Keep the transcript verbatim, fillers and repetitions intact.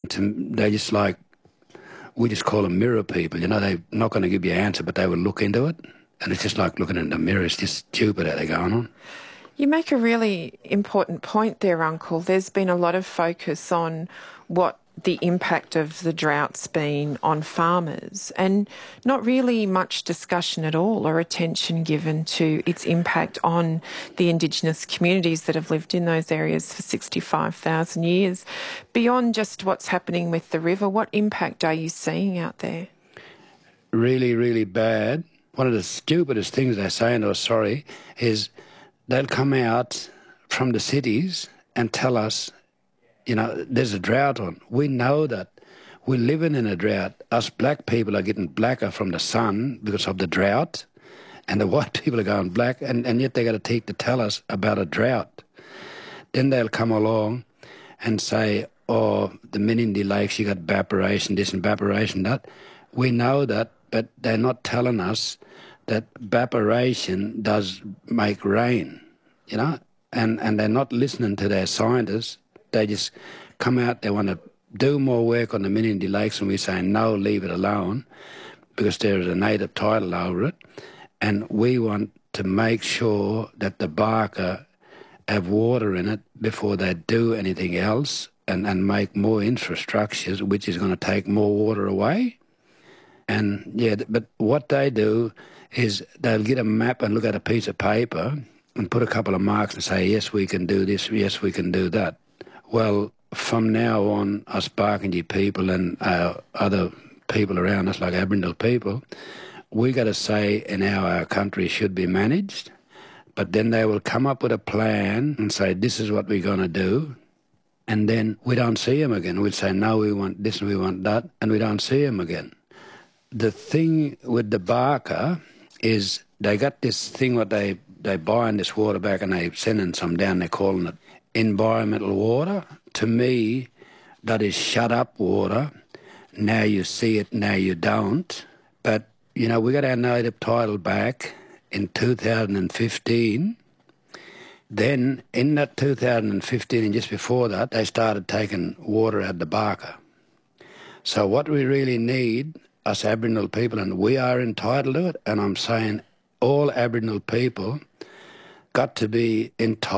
to, they just like, we just call them mirror people. You know, they're not going to give you an answer, but they will look into it. And it's just like looking in the mirror. It's just stupid how they're going on. You make a really important point there, Uncle. There's been a lot of focus on what the impact of the drought's been on farmers and not really much discussion at all or attention given to its impact on the Indigenous communities that have lived in those areas for sixty-five thousand years. Beyond just what's happening with the river, what impact are you seeing out there? Really, really bad. One of the stupidest things they say, and I'm sorry, is they'll come out from the cities and tell us, you know, there's a drought on. We know that. We're living in a drought. Us black people are getting blacker from the sun because of the drought, and the white people are going black, and, and yet they got to take to tell us about a drought. Then they'll come along and say, oh, the Menindee Lakes, you got evaporation, this and evaporation, that. We know that, but they're not telling us that evaporation does make rain, you know, and, and they're not listening to their scientists. They just come out, they want to do more work on the Menindee Lakes, and we say, no, leave it alone, because there is a native title over it. And we want to make sure that the Barker have water in it before they do anything else and, and make more infrastructures, which is going to take more water away. And, yeah, but what they do is they'll get a map and look at a piece of paper and put a couple of marks and say, yes, we can do this, yes, we can do that. Well, from now on, us Barkindji people and uh, other people around us, like Aboriginal people, we got to say in how our country should be managed, but then they will come up with a plan and say, this is what we're going to do, and then we don't see them again. We'd say, no, we want this and we want that, and we don't see them again. The thing with the Barker is they got this thing what they, they buy in this water back and they sending some down, they're calling it environmental water. To me, that is shut up water. Now you see it, now you don't. But, you know, we got our native title back in two thousand fifteen. Then, in that two thousand fifteen and just before that, they started taking water out of the Barker. So what we really need, us Aboriginal people, and we are entitled to it, and I'm saying all Aboriginal people got to be entitled